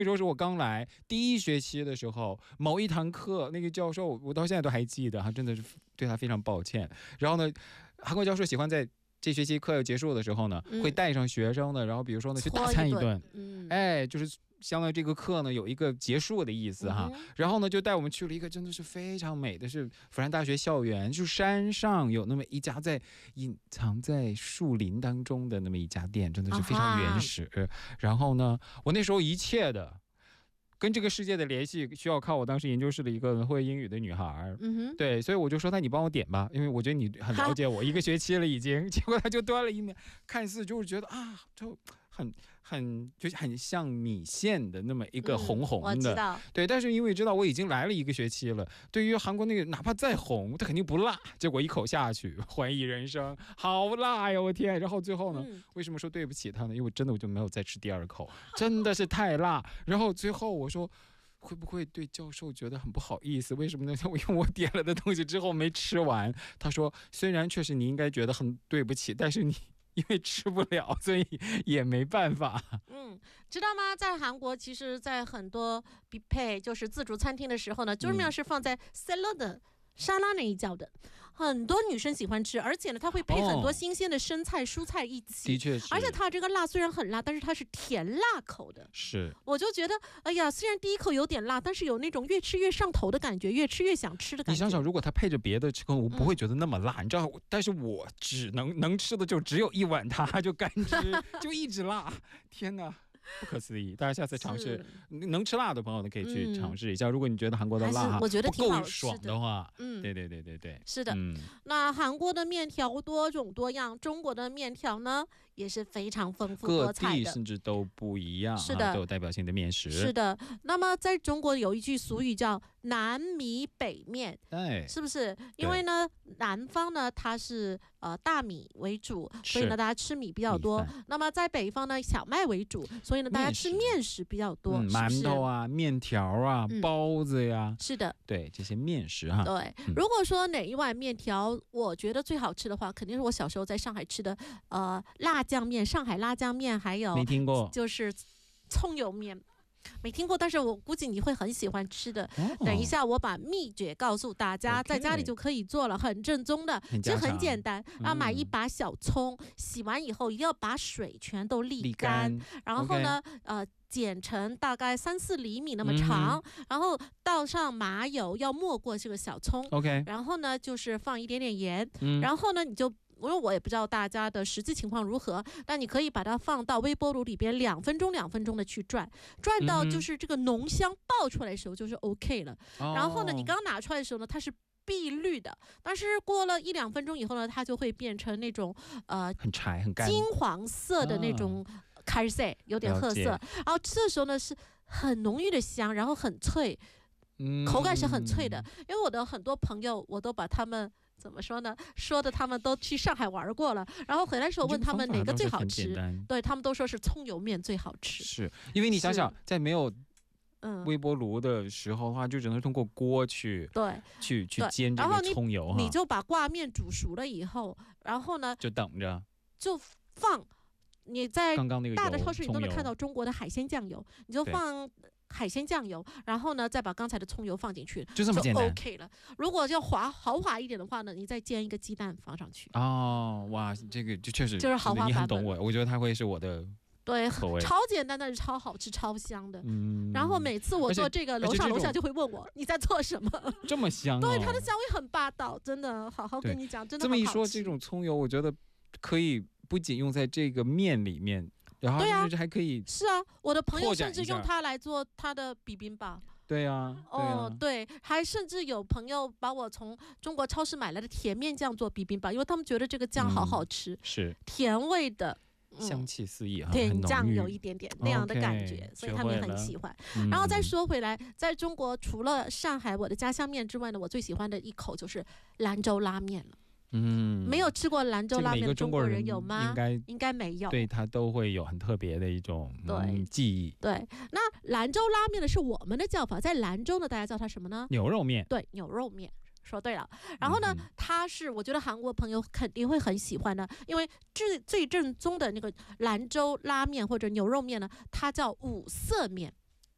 那时候是我刚来第一学期的时候，某一堂课那个教授我到现在都还记得，他真的是对他非常抱歉。然后呢，韩国教授喜欢在这学期课要结束的时候呢，会带上学生呢，然后比如说呢去大餐一顿，哎，就是相当于这个课呢有一个结束的意思哈。然后呢就带我们去了一个真的是非常美的，是釜山大学校园，就山上有那么一家在隐藏在树林当中的那么一家店，真的是非常原始。然后呢，我那时候一切的跟这个世界的联系需要靠我当时研究室的一个会英语的女孩，对，所以我就说那你帮我点吧，因为我觉得你很了解我，一个学期了已经。结果他就端了一面，看似就是觉得啊，就就是很像米线的那么一个红红的， 我知道， 对，但是因为知道我已经来了一个学期了，对于韩国那个哪怕再红，它肯定不辣。结果一口下去，怀疑人生，好辣呀，我天！然后最后呢，为什么说对不起他呢？因为真的我就没有再吃第二口，真的是太辣。然后最后我说，会不会对教授觉得很不好意思？为什么呢？因为我点了的东西之后没吃完。他说，虽然确实你应该觉得很对不起，但是你因为吃不了，所以也没办法。 知道吗？在韩国，其实在很多必配就是自助餐厅的时候呢，就是面是放在 salad 的沙拉那一角的，很多女生喜欢吃，而且呢，它会配很多新鲜的生菜、蔬菜一起。 的确是， 而且它这个辣虽然很辣，但是它是甜辣口的。 是， 我就觉得，哎呀，虽然第一口有点辣，但是有那种越吃越上头的感觉，越吃越想吃的感觉。 你想想，如果它配着别的吃，我不会觉得那么辣，你知道？但是我只能吃的就只有一碗它，就干吃，就一直辣。天哪！不可思议，大家下次尝试，能吃辣的朋友呢可以去尝试一下。如果你觉得韩国的辣我觉得挺好不够爽的话，对， 是的。那韩国的面条多种多样，中国的面条呢也是非常丰富多彩的， 各地甚至都不一样， 是的， 都有代表性的面食。 是的。那么在中国有一句俗语叫南米北面，是不是？因为呢，南方呢它是大米为主，所以呢大家吃米比较多。那么在北方呢小麦为主，所以呢大家吃面食比较多， 馒头啊、面条啊、包子呀， 是的， 对，这些面食哈。 对，如果说哪一碗面条我觉得最好吃的话，肯定是我小时候在上海吃的辣酱面，上海辣酱面，还有没听过， 就是葱油面。没听过，但是我估计你会很喜欢吃的。等一下我把秘诀告诉大家，在家里就可以做了，很正宗的，其实很简单。要买一把小葱，洗完以后一定要把水全都沥干，然后呢剪成大概3-4厘米那么长，然后倒上麻油，要没过这个小葱。然后呢就是放一点点盐，然后呢你就。因为我也不知道大家的实际情况如何，但你可以把它放到微波炉里边2分钟的去转到就是这个浓香爆出来的时候就是 OK 了。然后呢你刚拿出来的时候呢它是碧绿的，但是过了1-2分钟以后呢它就会变成那种很柴很干金黄色的那种开色，有点褐色。然后这时候呢是很浓郁的香，然后很脆，口感是很脆的。因为我的很多朋友我都把他们怎么说呢？说的他们都去上海玩过了，然后回来的时候问他们哪个最好吃，对他们都说是葱油面最好吃。 是因为你想想，在没有微波炉的时候的话，就只能通过锅去煎这个葱油， 然后你就把挂面煮熟了以后，然后呢就等着就放。你在大的超市你都能看到中国的海鲜酱油，你就放海鲜酱油，然后呢再把刚才的葱油放进去， 就这么简单 OK 了。如果要豪华一点的话呢，你再煎一个鸡蛋放上去。 哇，这个就确实就是豪华版本， 你很懂我觉得它会是我的对，超简单，但是超好吃超香的。然后每次我做这个，楼上楼下就会问我你在做什么， 这么香。 对，它的香味很霸道，真的好好跟你讲，真的这么一说，这种葱油我觉得可以不仅用在这个面里面，然后甚至还可以是啊，我的朋友甚至用它来做他的比冰吧。 对啊， 对，还甚至有朋友把我从中国超市买来的甜面酱做比冰吧，因为他们觉得这个酱好好吃， 是甜味的， 香气四溢， 甜酱有一点点那样的感觉，所以他们也很喜欢。然后再说回来，在中国除了上海我的家乡面之外呢，我最喜欢的一口就是兰州拉面了。没有吃过兰州拉面的中国人有吗？应该没有。 对，它都会有很特别的一种记忆。 对，那兰州拉面呢是我们的叫法，在兰州呢大家叫它什么呢？ 牛肉面。 对，牛肉面。说对了。然后呢它是我觉得韩国朋友肯定会很喜欢的，因为最正宗的那个兰州拉面或者牛肉面呢它叫五色面。